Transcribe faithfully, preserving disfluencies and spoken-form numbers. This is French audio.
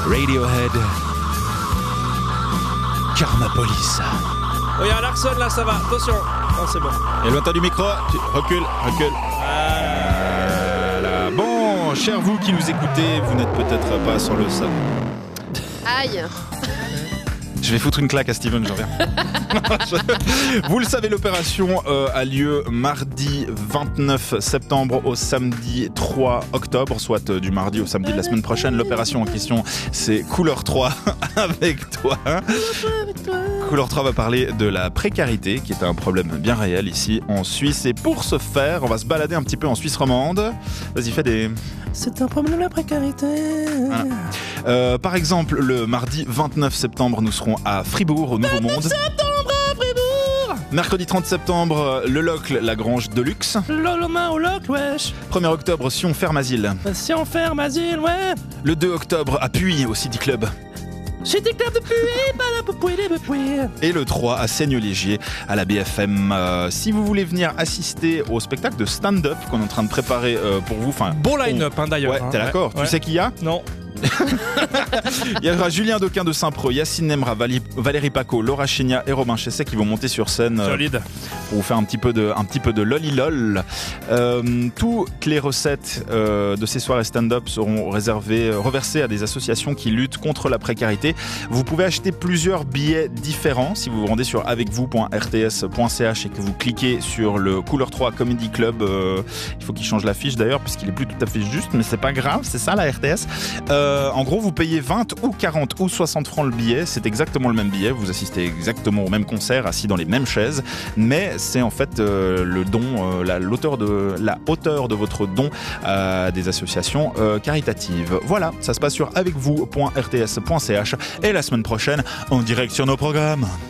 Radiohead. Karma Police. Oh, il y a un Larson là, ça va. Attention. Oh, c'est bon. Éloigne-toi du micro. Tu... Recule, recule. Voilà. Bon, chers vous qui nous écoutez, vous n'êtes peut-être pas sans le savoir. Aïe. Je vais foutre une claque à Steven, j'en reviens. Vous le savez, l'opération euh, a lieu mardi vingt-neuf septembre au samedi trois octobre, soit euh, du mardi au samedi de la semaine prochaine. L'opération en question, c'est Couleur trois avec toi. Couleur trois va parler de la précarité, qui est un problème bien réel ici en Suisse. Et pour ce faire, on va se balader un petit peu en Suisse romande. Vas-y, fais des... C'est un problème la précarité. Voilà. Euh, par exemple, le mardi vingt-neuf septembre, nous serons à Fribourg, au Nouveau Monde. Septembre à Fribourg. Mercredi trente septembre, le Locle, la Grange de Luxe. Le lendemain au Locle, wesh. premier octobre, Sion Ferme Asile. Si on ferme asile, ouais. Le deux octobre, à Puy, au City Club. City Club de Puy, pas la Puy, les Puy. Et le trois à Seigne-Légier, à la B F M. Euh, si vous voulez venir assister au spectacle de stand-up qu'on est en train de préparer euh, pour vous, enfin bon line-up hein, d'ailleurs. Ouais, hein, t'es ouais, d'accord ouais. Tu sais qui y a? Non. Il y aura Julien Doquin de Saint-Pro, Yacine Nemra, Vali- Valérie Paco, Laura Chénia et Robin Chesset qui vont monter sur scène euh, Solide. pour vous faire un petit peu de, un petit peu de lolilol. Euh, toutes les recettes euh, de ces soirées stand-up seront réservées, euh, reversées à des associations qui luttent contre la précarité. Vous pouvez acheter plusieurs billets différents si vous vous rendez sur avec vous point r t s point c h et que vous cliquez sur le Couleur trois Comedy Club. Euh, il faut qu'il change l'affiche d'ailleurs puisqu'il est plus tout à fait juste, mais c'est pas grave, c'est ça la R T S. Euh, en gros, vous payez vingt ou quarante ou soixante francs le billet, c'est exactement le même billet, vous assistez exactement au même concert, assis dans les mêmes chaises, mais c'est en fait euh, le don, euh, la, l'auteur de, la hauteur de votre don à des associations euh, caritatives. Voilà, ça se passe sur avec vous point r t s point c h et la semaine prochaine, en direct sur nos programmes.